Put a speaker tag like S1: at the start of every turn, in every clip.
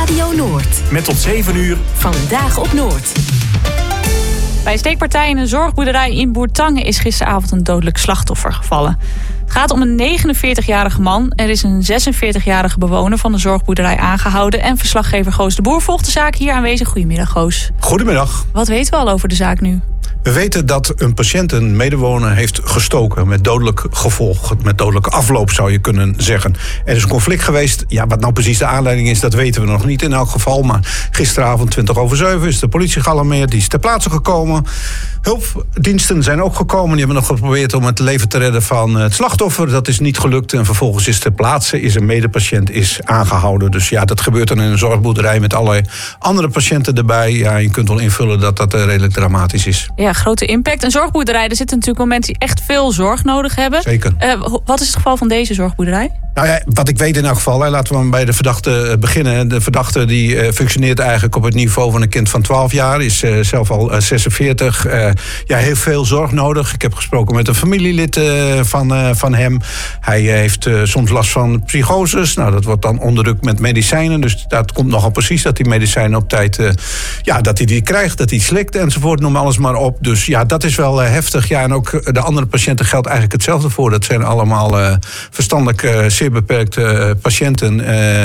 S1: Radio Noord.
S2: Met tot 7 uur.
S1: Vandaag op Noord.
S3: Bij een steekpartij in een zorgboerderij in Bourtange is gisteravond een dodelijk slachtoffer gevallen. Het gaat om een 49-jarige man. Er is een 46-jarige bewoner van de zorgboerderij aangehouden. En verslaggever Goos de Boer volgt de zaak hier aanwezig. Goedemiddag, Goos.
S4: Goedemiddag.
S3: Wat weten we al over de zaak nu?
S4: We weten dat een patiënt een medewoner heeft gestoken met dodelijk gevolg. Met dodelijke afloop zou je kunnen zeggen. Er is een conflict geweest. Ja, wat nou precies de aanleiding is, dat weten we nog niet in elk geval. Maar gisteravond 7:20 is de politie gealarmeerd. Die is ter plaatse gekomen. Hulpdiensten zijn ook gekomen. Die hebben nog geprobeerd om het leven te redden van het slachtoffer. Dat is niet gelukt. En vervolgens is ter plaatse een medepatiënt aangehouden. Dus ja, dat gebeurt dan in een zorgboerderij met allerlei andere patiënten erbij. Ja, je kunt wel invullen dat dat redelijk dramatisch is.
S3: Ja, grote impact. Een zorgboerderij, er zitten natuurlijk wel mensen die echt veel zorg nodig hebben.
S4: Zeker.
S3: Wat is het geval van deze zorgboerderij?
S4: Nou ja, wat ik weet in elk geval, laten we maar bij de verdachte beginnen. De verdachte die functioneert eigenlijk op het niveau van een kind van 12 jaar. Is zelf al 46. Heeft veel zorg nodig. Ik heb gesproken met een familielid van hem. Hij heeft soms last van psychoses. Nou, dat wordt dan onderdrukt met medicijnen. Dus dat komt nogal precies dat die medicijnen op tijd... dat hij die krijgt, dat hij slikt enzovoort. Noem alles maar op. Dus ja, dat is wel heftig. Ja, en ook de andere patiënten geldt eigenlijk hetzelfde voor. Dat zijn allemaal verstandelijk zeer beperkte patiënten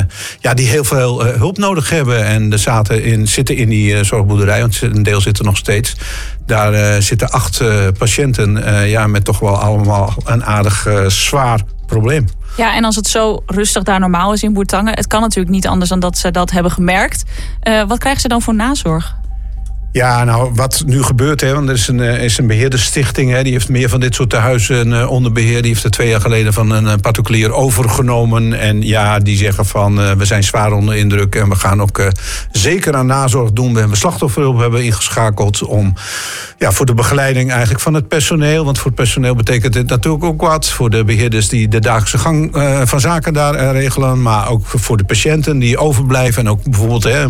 S4: die heel veel hulp nodig hebben. En er zitten in die zorgboerderij, want een deel zit er nog steeds. Daar zitten 8 patiënten met toch wel allemaal een aardig zwaar probleem.
S3: Ja, en als het zo rustig daar normaal is in Bourtange, het kan natuurlijk niet anders dan dat ze dat hebben gemerkt. Wat krijgen ze dan voor nazorg?
S4: Ja, nou, wat nu gebeurt, want er is een beheerdersstichting. Die heeft meer van dit soort tehuizen onder beheer. Die heeft er 2 jaar geleden van een particulier overgenomen. En ja, die zeggen van, we zijn zwaar onder indruk. En we gaan ook zeker aan nazorg doen. We hebben slachtofferhulp ingeschakeld om voor de begeleiding eigenlijk van het personeel. Want voor het personeel betekent dit natuurlijk ook wat. Voor de beheerders die de dagelijkse gang van zaken daar regelen. Maar ook voor de patiënten die overblijven. En ook bijvoorbeeld,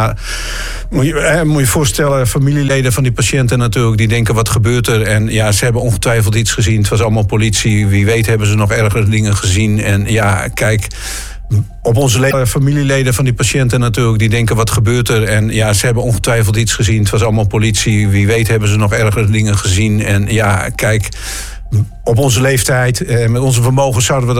S4: moet je voorstellen, familieleden van die patiënten natuurlijk, die denken, wat gebeurt er? En ja, ze hebben ongetwijfeld iets gezien. Het was allemaal politie. Wie weet hebben ze nog ergere dingen gezien. En ja, kijk, op onze familieleden van die patiënten natuurlijk, die denken, wat gebeurt er? En ja, ze hebben ongetwijfeld iets gezien. Het was allemaal politie. Wie weet hebben ze nog ergere dingen gezien. En ja, kijk, op onze leeftijd, met onze vermogens zouden we dat